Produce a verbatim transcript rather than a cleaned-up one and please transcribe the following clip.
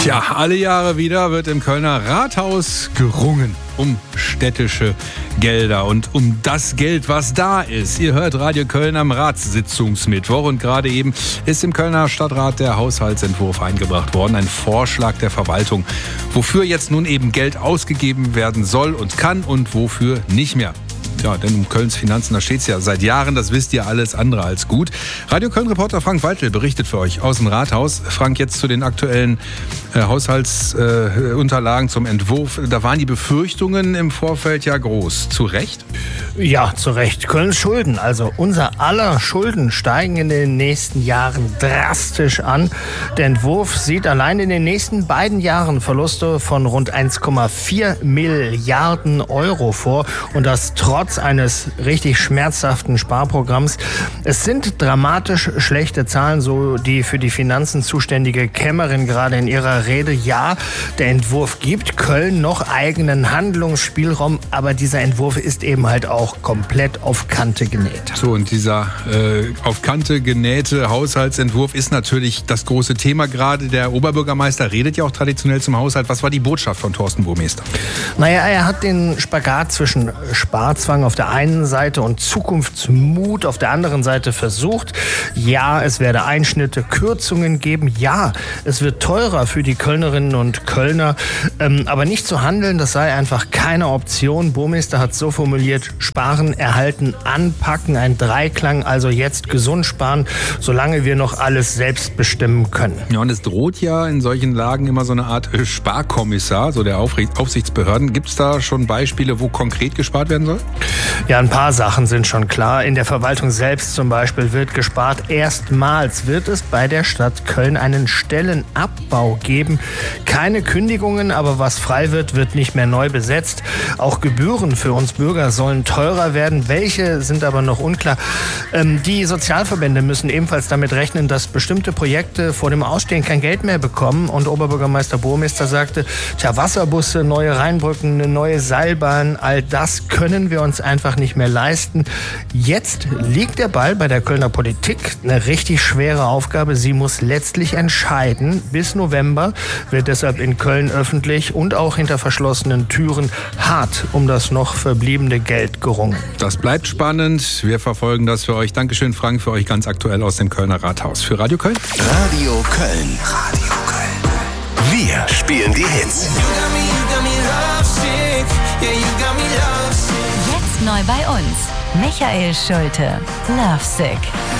Tja, alle Jahre wieder wird im Kölner Rathaus gerungen um städtische Gelder und um das Geld, was da ist. Ihr hört Radio Köln am Ratssitzungsmittwoch und gerade eben ist im Kölner Stadtrat der Haushaltsentwurf eingebracht worden. Ein Vorschlag der Verwaltung, wofür jetzt nun eben Geld ausgegeben werden soll und kann und wofür nicht mehr. Ja, denn um Kölns Finanzen, da steht es ja seit Jahren, das wisst ihr, alles andere als gut. Radio Köln-Reporter Frank Weitel berichtet für euch aus dem Rathaus. Frank, jetzt zu den aktuellen äh, Haushaltsunterlagen äh, zum Entwurf. Da waren die Befürchtungen im Vorfeld ja groß. Zu Recht? Ja, zu Recht. Kölns Schulden, also unser aller Schulden, steigen in den nächsten Jahren drastisch an. Der Entwurf sieht allein in den nächsten beiden Jahren Verluste von rund eins Komma vier Milliarden Euro vor. Und das trotz eines richtig schmerzhaften Sparprogramms. Es sind dramatisch schlechte Zahlen, so die für die Finanzen zuständige Kämmerin gerade in ihrer Rede. Ja, der Entwurf gibt Köln noch eigenen Handlungsspielraum, aber dieser Entwurf ist eben halt auch komplett auf Kante genäht. So, und dieser äh, auf Kante genähte Haushaltsentwurf ist natürlich das große Thema gerade. Der Oberbürgermeister redet ja auch traditionell zum Haushalt. Was war die Botschaft von Thorsten Burmester? Naja, er hat den Spagat zwischen Sparzwang auf der einen Seite und Zukunftsmut auf der anderen Seite versucht. Ja, es werde Einschnitte, Kürzungen geben. Ja, es wird teurer für die Kölnerinnen und Kölner. Ähm, aber nicht zu handeln, das sei einfach keine Option. Burmester hat so formuliert: Sparen, erhalten, anpacken. Ein Dreiklang, also jetzt gesund sparen, solange wir noch alles selbst bestimmen können. Ja, und es droht ja in solchen Lagen immer so eine Art Sparkommissar, so der Aufsichtsbehörden. Gibt es da schon Beispiele, wo konkret gespart werden soll? Ja, ein paar Sachen sind schon klar. In der Verwaltung selbst zum Beispiel wird gespart. Erstmals wird es bei der Stadt Köln einen Stellenabbau geben. Keine Kündigungen, aber was frei wird, wird nicht mehr neu besetzt. Auch Gebühren für uns Bürger sollen teurer werden. Welche sind aber noch unklar. Ähm, die Sozialverbände müssen ebenfalls damit rechnen, dass bestimmte Projekte vor dem Ausstehen kein Geld mehr bekommen. Und Oberbürgermeister Burmester sagte, tja, Wasserbusse, neue Rheinbrücken, eine neue Seilbahn, all das können wir uns einfach nicht mehr leisten. Jetzt liegt der Ball bei der Kölner Politik. Eine richtig schwere Aufgabe. Sie muss letztlich entscheiden. Bis November wird deshalb in Köln öffentlich und auch hinter verschlossenen Türen hart um das noch verbliebene Geld gerungen. Das bleibt spannend. Wir verfolgen das für euch. Dankeschön, Frank, für euch ganz aktuell aus dem Kölner Rathaus. Für Radio Köln. Radio Köln. Radio Köln. Wir spielen die Hits. Jetzt neu bei uns. Michael Schulte. Lovesick.